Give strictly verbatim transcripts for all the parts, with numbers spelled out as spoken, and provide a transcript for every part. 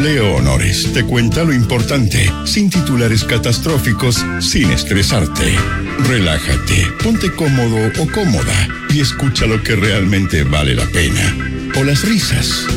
Leo Honores te cuenta lo importante, sin titulares catastróficos, sin estresarte. Relájate, ponte cómodo o cómoda y escucha lo que realmente vale la pena. O las risas.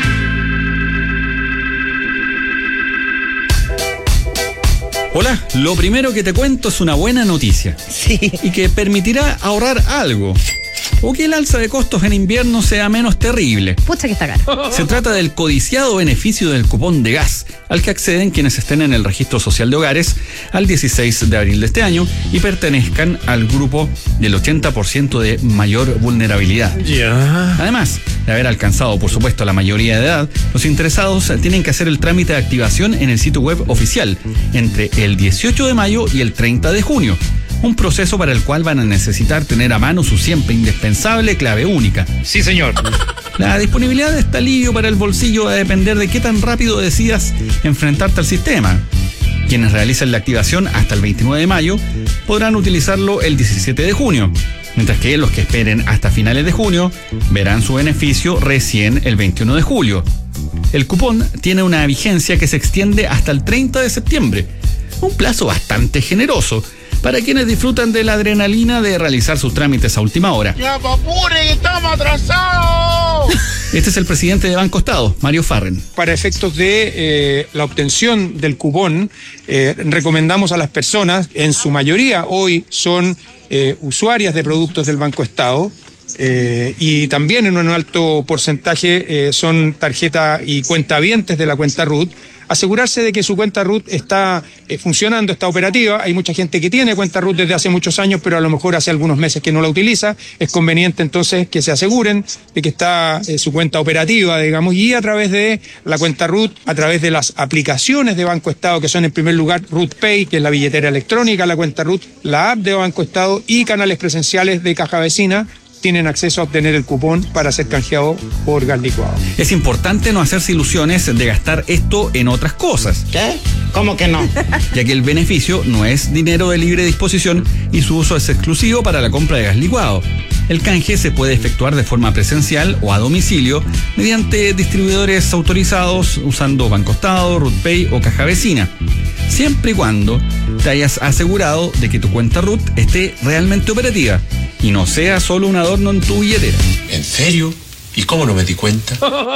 Hola, lo primero que te cuento es una buena noticia. Sí. Y que permitirá ahorrar algo. O que el alza de costos en invierno sea menos terrible. Pucha que está caro. Se trata del codiciado beneficio del cupón de gas, al que acceden quienes estén en el registro social de hogares al dieciséis de abril de este año y pertenezcan al grupo del ochenta por ciento de mayor vulnerabilidad. Ya. Además de haber alcanzado, por supuesto, la mayoría de edad, los interesados tienen que hacer el trámite de activación en el sitio web oficial entre el dieciocho de mayo y el treinta de junio. Un proceso para el cual van a necesitar tener a mano su siempre indispensable clave única. Sí, señor. La disponibilidad de este alivio para el bolsillo va a depender de qué tan rápido decidas enfrentarte al sistema. Quienes realicen la activación hasta el veintinueve de mayo podrán utilizarlo el diecisiete de junio, mientras que los que esperen hasta finales de junio verán su beneficio recién el veintiuno de julio. El cupón tiene una vigencia que se extiende hasta el treinta de septiembre, un plazo bastante generoso para quienes disfrutan de la adrenalina de realizar sus trámites a última hora. ¡Ya, papure, que estamos atrasados! Este es el presidente de Banco Estado, Mario Farren. Para efectos de eh, la obtención del cupón, eh, recomendamos a las personas, en su mayoría hoy son eh, usuarias de productos del Banco Estado, eh, y también en un alto porcentaje eh, son tarjeta y cuentavientes de la cuenta R U T, asegurarse de que su cuenta R U T está eh, funcionando, está operativa. Hay mucha gente que tiene cuenta R U T desde hace muchos años, pero a lo mejor hace algunos meses que no la utiliza. Es conveniente entonces que se aseguren de que está eh, su cuenta operativa, digamos, y a través de la cuenta R U T, a través de las aplicaciones de Banco Estado, que son en primer lugar R U T Pay, que es la billetera electrónica, la cuenta R U T, la app de Banco Estado y canales presenciales de Caja Vecina, tienen acceso a obtener el cupón para ser canjeado por gas licuado. Es importante no hacerse ilusiones de gastar esto en otras cosas. ¿Qué? ¿Cómo que no? Ya que el beneficio no es dinero de libre disposición y su uso es exclusivo para la compra de gas licuado. El canje se puede efectuar de forma presencial o a domicilio mediante distribuidores autorizados usando Banco Estado, R U T Pay o Caja Vecina, siempre y cuando te hayas asegurado de que tu cuenta R U T esté realmente operativa y no sea solo un adorno en tu billetera. ¿En serio? ¿Y cómo no me di cuenta?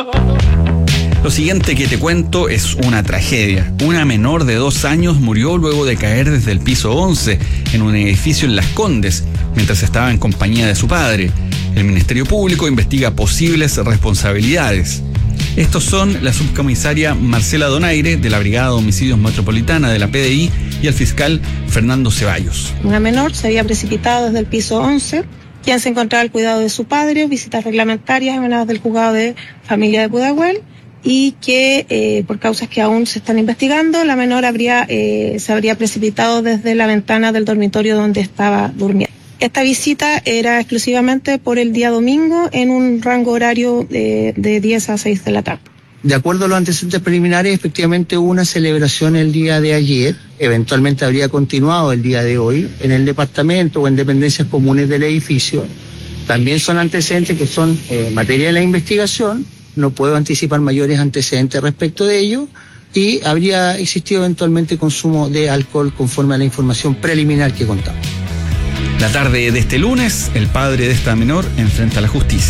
Lo siguiente que te cuento es una tragedia. Una menor de dos años murió luego de caer desde el piso once en un edificio en Las Condes, mientras estaba en compañía de su padre. El Ministerio Público investiga posibles responsabilidades. Estos son la subcomisaria Marcela Donaire, de la Brigada de Homicidios Metropolitana de la P D I, y el fiscal Fernando Ceballos. Una menor se había precipitado desde el piso once, quien se encontraba al cuidado de su padre, visitas reglamentarias emanadas del juzgado de familia de Pudahuel, y que eh, por causas que aún se están investigando, la menor habría eh, se habría precipitado desde la ventana del dormitorio donde estaba durmiendo. Esta visita era exclusivamente por el día domingo en un rango horario de, de diez a seis de la tarde. De acuerdo a los antecedentes preliminares, efectivamente hubo una celebración el día de ayer, eventualmente habría continuado el día de hoy en el departamento o en dependencias comunes del edificio. También son antecedentes que son eh, materia de la investigación, no puedo anticipar mayores antecedentes respecto de ello, y habría existido eventualmente consumo de alcohol conforme a la información preliminar que contamos. La tarde de este lunes, el padre de esta menor enfrenta a la justicia.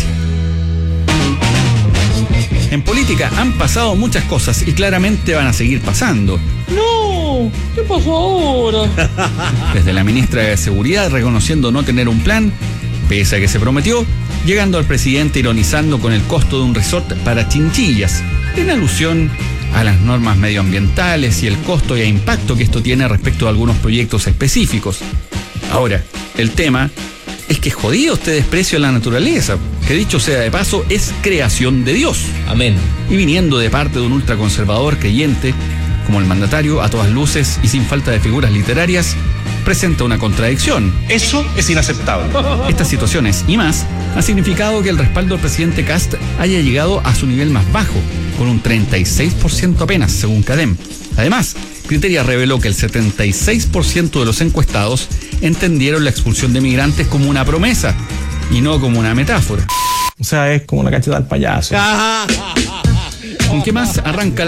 En política han pasado muchas cosas y claramente van a seguir pasando. No, ¿qué pasó ahora? Desde la ministra de Seguridad reconociendo no tener un plan, pese a que se prometió, llegando al presidente ironizando con el costo de un resort para chinchillas, en alusión a las normas medioambientales y el costo e impacto que esto tiene respecto a algunos proyectos específicos. Ahora, el tema es que jodido este desprecio a la naturaleza, que dicho sea de paso, es creación de Dios. Amén. Y viniendo de parte de un ultraconservador creyente, como el mandatario, a todas luces y sin falta de figuras literarias, presenta una contradicción. Eso es inaceptable. Estas situaciones y más han significado que el respaldo del presidente Kast haya llegado a su nivel más bajo, con un treinta y seis por ciento apenas, según Cadem. Además, Criteria reveló que el setenta y seis por ciento de los encuestados entendieron la expulsión de migrantes como una promesa y no como una metáfora. O sea, es como una cacheta al payaso. ¿Con qué más arranca